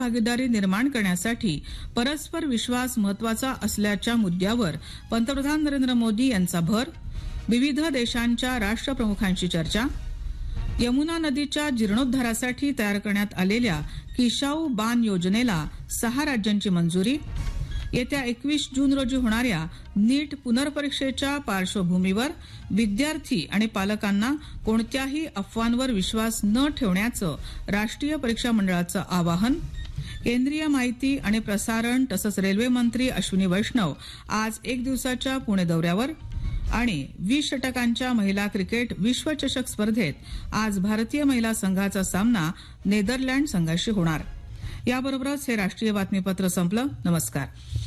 भागीदारी निर्माण करण्यासाठी परस्पर विश्वास महत्वाचा असल्याच्या मुद्द्यावर पंतप्रधान नरेंद्र मोदी यांचा भर. विविध देशांच्या राष्ट्रप्रमुखांची चर्चा. यमुना नदीच्या जीर्णोद्धारासाठी तयार करण्यात आलेल्या किशाऊ बांध योजनेला 6 राज्यांची मंजुरी. येत्या 21 जून रोजी होणाऱ्या नीट पुनर्परीक्षेच्या पार्श्वभूमीवर विद्यार्थी आणि पालकांना कोणत्याही अफवांवर विश्वास न ठेवण्याचं राष्ट्रीय परीक्षा मंडळाचं आवाहन. केंद्रीय माहिती आणि प्रसारण तसंच रेल्वे मंत्री अश्विनी वैष्णव आज 1 दिवसाच्या पुणे दौऱ्यावर. आणि 20 षटकांच्या महिला क्रिकेट विश्वचषक स्पर्धेत आज भारतीय महिला संघाचा सामना नेदरलँड संघाशी होणार. याबरोबरच हे राष्ट्रीय बातमीपत्र संपलं. नमस्कार.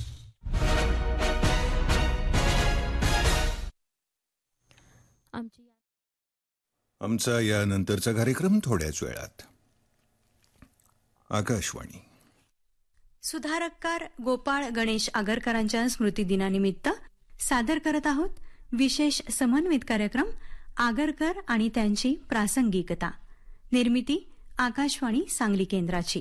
आमचा यानंतरचा कार्यक्रम थोड्याच वेळात. आकाशवाणी. सुधारककार गोपाळ गणेश आगरकरांच्या स्मृतिदिनानिमित्त सादर करत आहोत विशेष समन्वित कार्यक्रम आगरकर आणि त्यांची प्रासंगिकता. निर्मिती आकाशवाणी सांगली केंद्राची.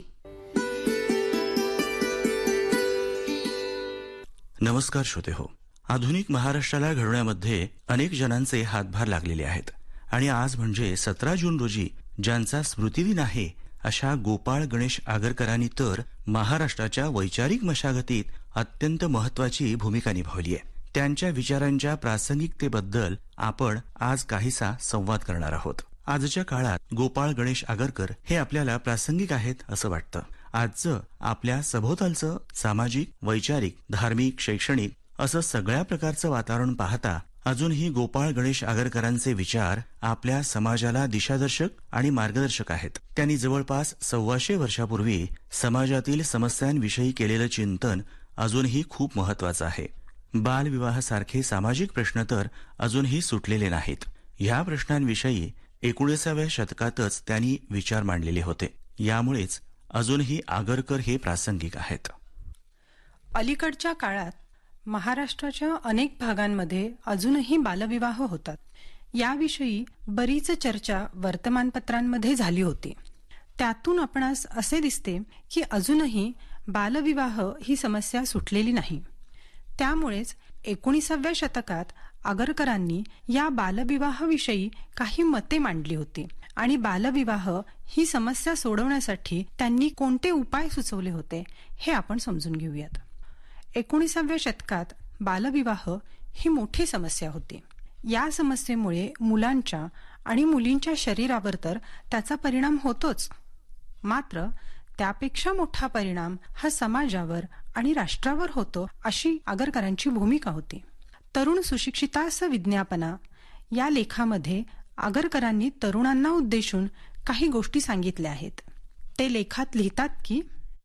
नमस्कार श्रोतेहो. आधुनिक महाराष्ट्राला घडवण्यामध्ये अनेक जणांचे हातभार लागलेले आहेत आणि आज म्हणजे 17 जून रोजी ज्यांचा स्मृतिदिन आहे अशा गोपाळ गणेश आगरकरांनी तर महाराष्ट्राच्या वैचारिक मशागतीत अत्यंत महत्वाची भूमिका निभावली आहे. त्यांच्या विचारांच्या प्रासंगिकतेबद्दल आपण आज काहीसा संवाद करणार आहोत. आजच्या काळात गोपाळ गणेश आगरकर हे आपल्याला प्रासंगिक आहेत असं वाटतं. आजचं आपल्या सभोवतालचं सामाजिक, वैचारिक, धार्मिक, शैक्षणिक असं सगळ्या प्रकारचं वातावरण पाहता अजूनही गोपाळ गणेश आगरकरांचे विचार आपल्या समाजाला दिशादर्शक आणि मार्गदर्शक आहेत. त्यांनी जवळपास 125 वर्षापूर्वी समाजातील समस्यांविषयी केलेलं चिंतन अजूनही खूप महत्वाचं आहे. बालविवाहासारखे सामाजिक प्रश्न तर अजूनही सुटलेले नाहीत. ह्या प्रश्नांविषयी 19व्या शतकातच त्यांनी विचार मांडलेले होते. यामुळेच अजूनही आगरकर हे प्रासंगिक आहेत. अलीकडच्या काळात महाराष्ट्राच्या अनेक भागांमध्ये अजूनही बालविवाह होतात. याविषयी बरीच चर्चा वर्तमानपत्रांमध्ये झाली होती. त्यातून आपणास असे दिसते की अजूनही बालविवाह ही समस्या सुटलेली नाही. त्यामुळेच 19व्या शतकात आगरकरांनी या बालविवाहाविषयी काही मते मांडली होती आणि बालविवाह ही समस्या सोडवण्यासाठी त्यांनी कोणते उपाय सुचवले होते हे आपण समजून घेऊयात. 19व्या शतकात बालविवाह ही मोठी समस्या होती. या समस्येमुळे मुलांच्या आणि मुलींच्या शरीरावर तर त्याचा परिणाम होतोच, मात्र त्यापेक्षा मोठा परिणाम हा समाजावर आणि राष्ट्रावर होतो अशी आगरकरांची भूमिका होती. तरुण सुशिक्षितास विज्ञापना या लेखामध्ये आगरकरांनी तरुणांना उद्देशून काही गोष्टी सांगितल्या आहेत. ते लेखात लिहितात की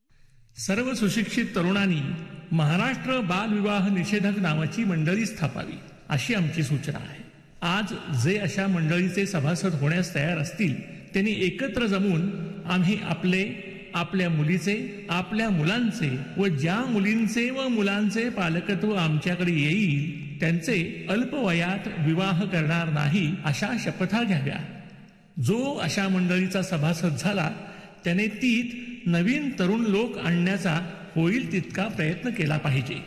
सर्व सुशिक्षित तरुणांनी महाराष्ट्र बालविवाह निषेधक नावाची मंडळी स्थापावी अशी आमची सूचना आहे. आज जे अशा मंडळीचे सभासद होण्यास तयार असतील त्यांनी एकत्र जमून आम्ही आपल्या मुलीचे, आपल्या मुलांचे व ज्या मुलींचे व मुलांचे पालकत्व आमच्याकडे येईल त्यांचे अल्पवयात विवाह करणार नाही अशा शपथा घ्याव्या. जो अशा मंडळीचा सभासद झाला त्याने तीत नवीन तरुण लोक आणण्याचा होईल तितका प्रयत्न केला पाहिजे.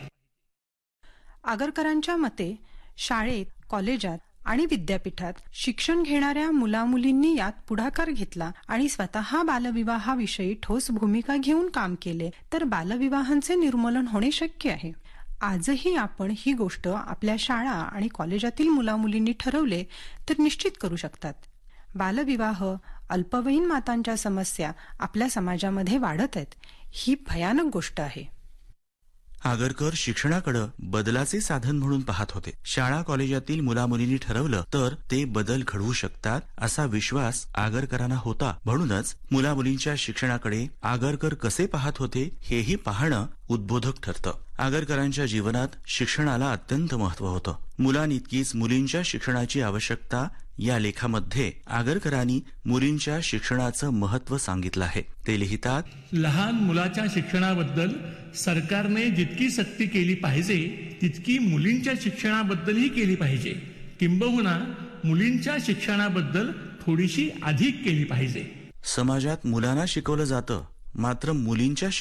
आगरकरांच्या मते शाळेत, कॉलेजात आणि विद्यापीठात शिक्षण घेणाऱ्या मुलामुलींनी यात पुढाकार घेतला आणि स्वतः बालविवाहाविषयी ठोस भूमिका घेऊन काम केले तर बालविवाहांचे निर्मूलन होणे शक्य आहे. आजही आपण ही गोष्ट आपल्या शाळा आणि कॉलेजातील मुलामुलींनी ठरवले तर निश्चित करू शकतात. बालविवाह, अल्पवयीन मातांच्या समस्या आपल्या समाजामध्ये वाढत आहेत. ही भयानक गोष्ट आहे. आगरकर शिक्षणाकडे बदलाचे साधन म्हणून पाहत होते. शाळा कॉलेजातील मुलामुलींनी ठरवलं तर ते बदल घडवू शकतात असा विश्वास आगरकरांना होता. म्हणूनच मुलामुलींच्या शिक्षणाकडे आगरकर कसे पाहत होते हेही पाहणं उद्बोधक ठरतं. आगरकरांच्या जीवनात शिक्षणाला अत्यंत महत्व होतं. मुलांइतकीच मुलींच्या शिक्षणाची आवश्यकता या लेखामध्ये आगरकरांनी मुलींच्या शिक्षणाचं महत्व सांगितलं आहे. ते लिहितात, लहान मुलाच्या शिक्षणाबद्दल सरकारने जितकी सक्ती केली पाहिजे तितकी मुलींच्या शिक्षणाबद्दलही केली पाहिजे. किंबहुना मुलींच्या शिक्षणाबद्दल थोडीशी अधिक केली पाहिजे. समाजात मुलांना शिकवलं जातं मात्र मुलींच्या